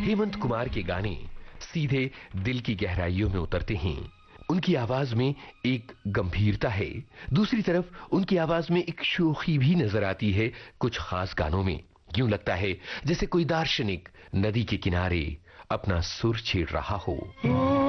हेमंत कुमार के गाने सीधे दिल की गहराइयों में उतरते हैं। उनकी आवाज में एक गंभीरता है, दूसरी तरफ उनकी आवाज में एक शोखी भी नजर आती है। कुछ खास गानों में यूं लगता है जैसे कोई दार्शनिक नदी के किनारे अपना सुर छेड़ रहा हो।